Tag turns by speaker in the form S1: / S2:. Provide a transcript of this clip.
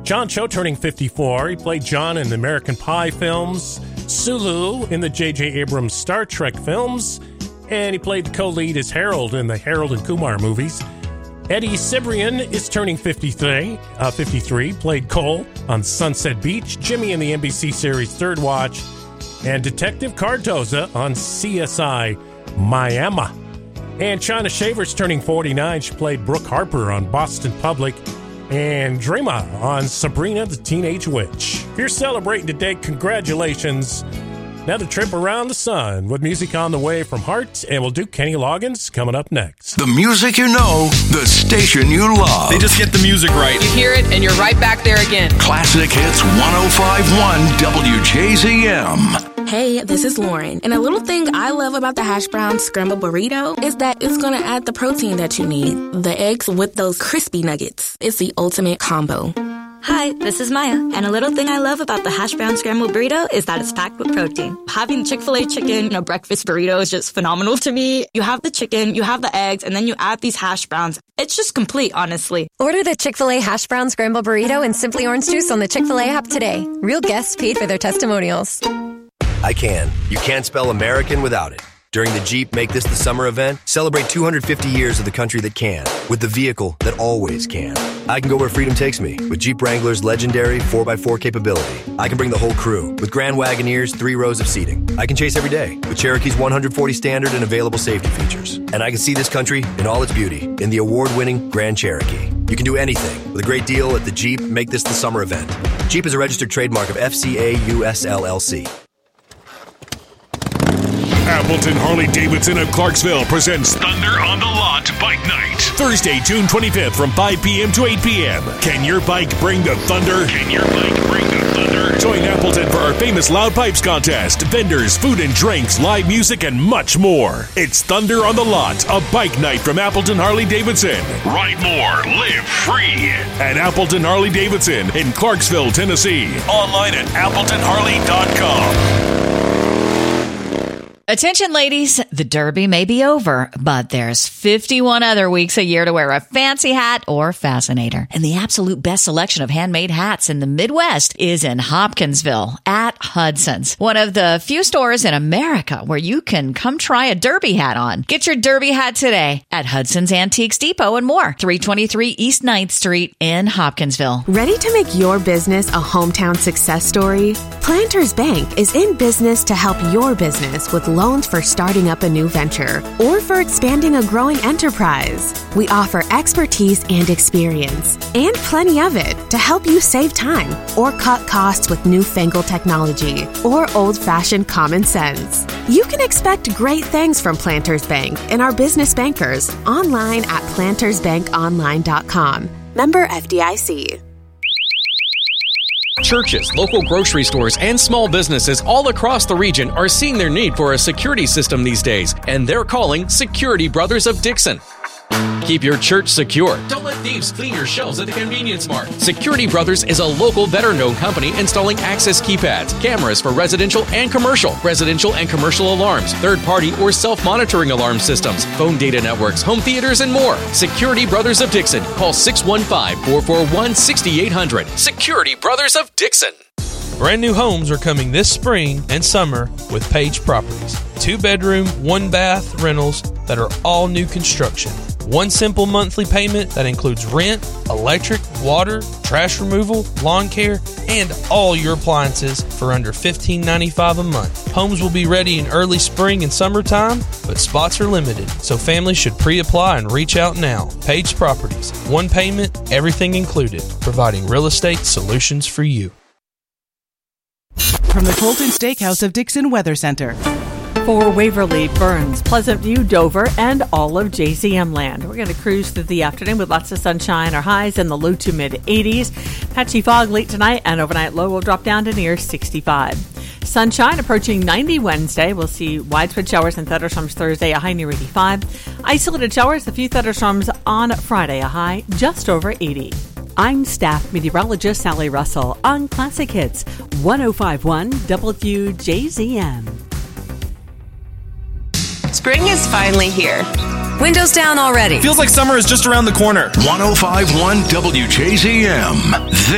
S1: John Cho turning 54. He played John in the American Pie films, Sulu in the J.J. Abrams Star Trek films, and he played the co-lead as Harold in the Harold and Kumar movies. Eddie Cibrian is turning 53, played Cole on Sunset Beach, Jimmy in the NBC series Third Watch, and Detective Cardoza on CSI Miami. And China Shaver's turning 49. She played Brooke Harper on Boston Public, and Drema on Sabrina the Teenage Witch. If you're celebrating today, congratulations. Another trip around the sun with music on the way from Heart, and we'll do Kenny Loggins coming up next.
S2: The music you know, the station you love.
S3: They just get the music right.
S4: You hear it, and you're right back there again.
S2: Classic Hits 105.1 WJZM.
S5: Hey, this is Lauren, and a little thing I love about the hash brown scrambled burrito is that it's going to add the protein that you need. The eggs with those crispy nuggets. It's the ultimate combo.
S6: Hi, this is Maya, and a little thing I love about the hash brown scrambled burrito is that it's packed with protein. Having Chick-fil-A chicken in a breakfast burrito is just phenomenal to me. You have the chicken, you have the eggs, and then you add these hash browns. It's just complete, honestly.
S7: Order the Chick-fil-A hash brown scrambled burrito and Simply Orange Juice on the Chick-fil-A app today. Real guests paid for their testimonials.
S8: I can. You can't spell American without it. During the Jeep Make This the Summer event, celebrate 250 years of the country that can, with the vehicle that always can. I can go where freedom takes me, with Jeep Wrangler's legendary 4x4 capability. I can bring the whole crew, with Grand Wagoneer's 3 rows of seating. I can chase every day, with Cherokee's 140 standard and available safety features. And I can see this country in all its beauty, in the award-winning Grand Cherokee. You can do anything, with a great deal at the Jeep Make This the Summer event. Jeep is a registered trademark of FCA US LLC.
S9: Appleton Harley-Davidson of Clarksville presents Thunder on the Lot Bike Night. Thursday, June 25th from 5 p.m. to 8 p.m. Can your bike bring the thunder? Can your bike bring the thunder? Join Appleton for our famous Loud Pipes contest, vendors, food and drinks, live music, and much more. It's Thunder on the Lot, a bike night from Appleton Harley-Davidson. Ride more, live free at Appleton Harley-Davidson in Clarksville, Tennessee. Online at AppletonHarley.com.
S10: Attention, ladies, the Derby may be over, but there's 51 other weeks a year to wear a fancy hat or fascinator. And the absolute best selection of handmade hats in the Midwest is in Hopkinsville at Hudson's, one of the few stores in America where you can come try a Derby hat on. Get your Derby hat today at Hudson's Antiques Depot and more, 323 East 9th Street in Hopkinsville.
S11: Ready to make your business a hometown success story? Planters Bank is in business to help your business with loans for starting up a new venture or for expanding a growing enterprise. We offer expertise and experience, and plenty of it, to help you save time or cut costs with newfangled technology or old-fashioned common sense. You can expect great things from Planters Bank and our business bankers online at plantersbankonline.com. Member FDIC.
S3: Churches, local grocery stores, and small businesses all across the region are seeing their need for a security system these days, and they're calling Security Brothers of Dixon. Keep your church secure. Don't let thieves clean your shelves at the convenience mart. Security Brothers is a local, better-known company installing access keypads, cameras for residential and commercial alarms, third-party or self-monitoring alarm systems, phone data networks, home theaters, and more. Security Brothers of Dixon. Call 615-441-6800. Security Brothers of Dixon.
S12: Brand new homes are coming this spring and summer with Page Properties. 2-bedroom, 1-bath rentals that are all new construction. One simple monthly payment that includes rent, electric, water, trash removal, lawn care, and all your appliances for under $15.95 a month. Homes will be ready in early spring and summertime, but spots are limited, so families should pre-apply and reach out now. Page Properties. One payment, everything included, providing real estate solutions for you.
S13: From the Colton Steakhouse of Dixon Weather Center. For Waverly, Burns, Pleasant View, Dover, and all of JZM land. We're going to cruise through the afternoon with lots of sunshine. Our highs in the low to mid 80s. Patchy fog late tonight, and overnight low will drop down to near 65. Sunshine approaching 90 Wednesday. We'll see widespread showers and thunderstorms Thursday, a high near 85. Isolated showers, a few thunderstorms on Friday, a high just over 80. I'm staff meteorologist Sally Russell on Classic Hits 105.1 WJZM.
S14: Spring is finally here.
S15: Windows down already.
S3: Feels like summer is just around the corner.
S2: 105.1 WJZM.